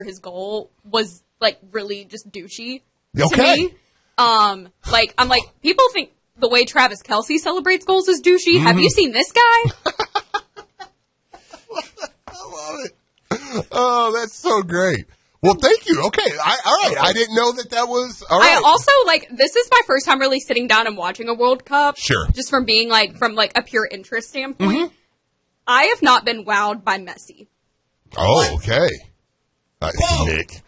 his goal was like really just douchey Okay. to me. Like I'm like, people think the way Travis Kelce celebrates goals is douchey. Have you seen this guy? I love it. Oh, that's so great. Well, thank you. Okay. All right. I didn't know that was. All right. I also, like, this is my first time really sitting down and watching a World Cup. Sure. Just from being, like, from, like, a pure interest standpoint. I have not been wowed by Messi. Oh, okay. Nick.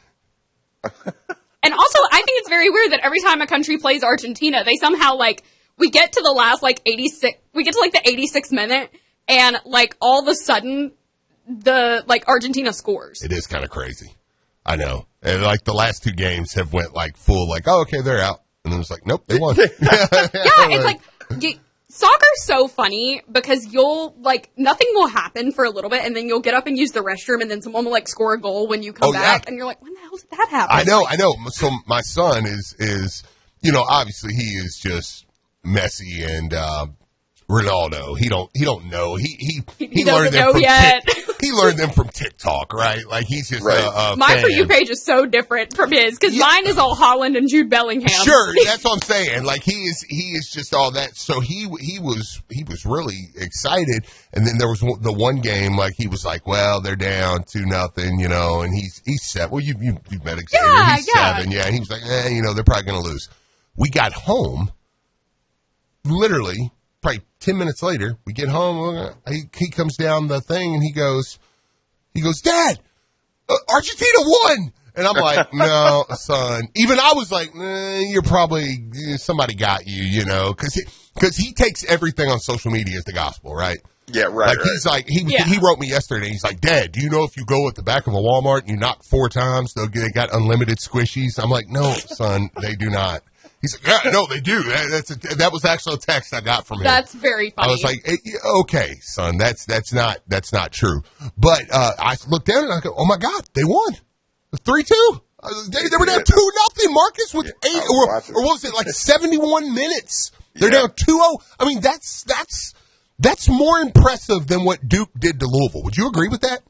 And also, I think it's very weird that every time a country plays Argentina, they somehow, like, we get to the last, like, 86, we get to, like, the 86th minute, and, like, all of a sudden, Argentina scores. It is kind of crazy. I know. And like the last 2 games have went like full, like, oh, okay, they're out. And then it's like, nope, they won. Yeah, it's like, soccer's so funny because you'll, like, nothing will happen for a little bit and then you'll get up and use the restroom and then someone will, like, score a goal when you come back and you're like, when the hell did that happen? I know. So my son is, obviously he is just Messi and, Ronaldo. He don't know. He learned doesn't them know from yet. he learned them from TikTok, right? Like he's just a My fan. For You page is so different from his because mine is all Holland and Jude Bellingham. Sure, that's what I'm saying. Like he is just all that. So he was really excited. And then there was the one game, like he was like, well, they're down 2-0, and he's 7. Well, you've met Xavier. Yeah, he's yeah. 7. Yeah, and he was like, they're probably gonna lose. We got home, literally. Probably 10 minutes later, we get home. He comes down the thing and he goes, Dad, Argentina won. And I'm like, no, son. Even I was like, you're probably somebody got you, because he takes everything on social media as the gospel, right? Yeah, right. Like he's like he wrote me yesterday. He's like, Dad, do you know if you go at the back of a Walmart and you knock 4 times, they got unlimited squishies? I'm like, no, son, they do not. He's like, yeah, no, they do. That was actually a text I got from him. That's very funny. I was like, hey, okay, son, that's not true. But I looked down and I go, oh my God, they won 3-2. They were down 2-0. Marcus with 8 or what was it, like 71 minutes? They're down 2-0. I mean, that's more impressive than what Duke did to Louisville. Would you agree with that?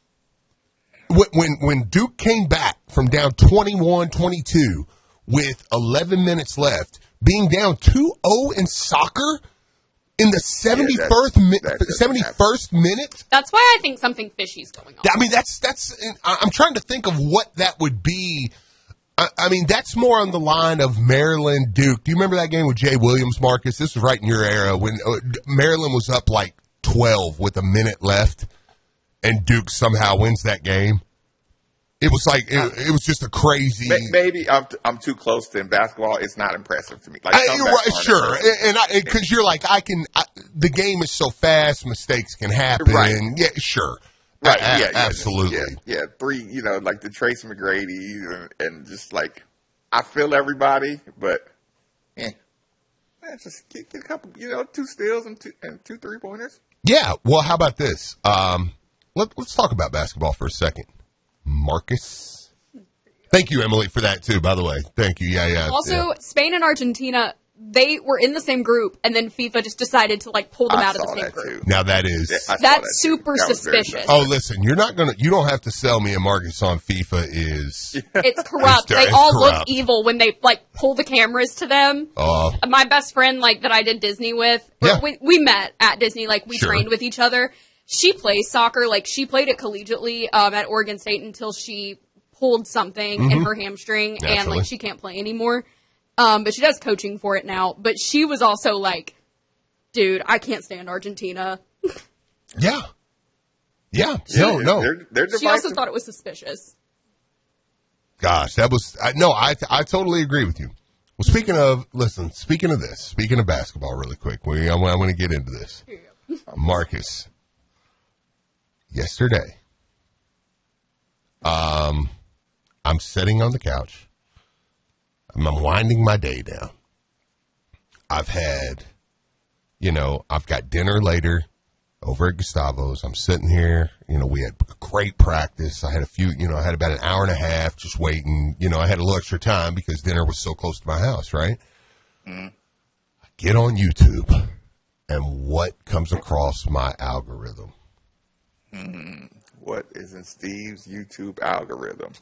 When Duke came back from down 21-22 with 11 minutes left, being down 2-0 in soccer in the 71st minute. That's why I think something fishy's going on. I mean, I'm trying to think of what that would be. I mean, that's more on the line of Maryland Duke. Do you remember that game with Jay Williams, Marcus? This was right in your era when Maryland was up like 12 with a minute left, and Duke somehow wins that game. It was like it was just a crazy. Maybe I'm too close to in basketball. It's not impressive to me. Like sure, and because you're like the game is so fast, mistakes can happen. Right. Yeah, sure. Right. Absolutely. Yeah. 3. Like the Tracy McGrady and just like I feel everybody, but just get a couple. 2 steals and 2 3-pointers. Yeah. Well, how about this? Let's talk about basketball for a second. Marcus. Thank you, Emily, for that, too, by the way. Thank you. Yeah. Also, Spain and Argentina, they were in the same group, and then FIFA just decided to, pull them out of the same group. Too. Now, that is... That's super suspicious. Oh, listen, you don't have to sell me a Marcus on FIFA is... It's corrupt. They all look evil when they, pull the cameras to them. My best friend, that I did Disney with, we met at Disney, we trained with each other. She plays soccer, she played it collegiately at Oregon State until she pulled something in her hamstring, Naturally. and she can't play anymore. But she does coaching for it now. But she was also dude, I can't stand Argentina. Yeah. No. They're She also thought it was suspicious. Gosh, that was I totally agree with you. Well, speaking of basketball, really quick, I want to get into this. Marcus. Yesterday, I'm sitting on the couch. I'm winding my day down. I've had, I've got dinner later over at Gustavo's. I'm sitting here. We had great practice. I had I had about an hour and a half just waiting. I had a little extra time because dinner was so close to my house, right? I get on YouTube, and what comes across my algorithm? what is in Steve's YouTube algorithm?